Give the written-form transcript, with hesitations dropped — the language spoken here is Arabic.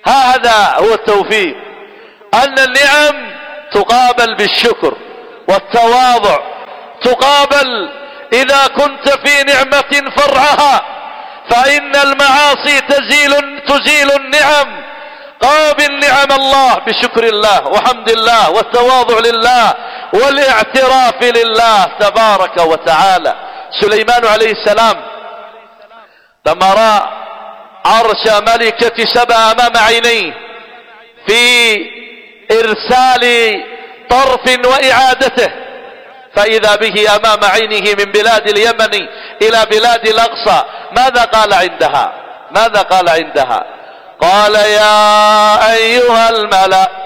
هذا هو التوفيق، أن النعم تقابل بالشكر والتواضع، تقابل إذا كنت في نعمة فرعها، فإن المعاصي تزيل النعم. قابل نعم الله بشكر الله وحمد الله والتواضع لله والاعتراف لله تبارك وتعالى. سليمان عليه السلام لما رأى عرش ملكة سبا أمام عينيه في إرسال طرف وإعادته، فإذا به أمام عينه من بلاد اليمن إلى بلاد الأقصى، ماذا قال عندها؟ قال يا أيها الملأ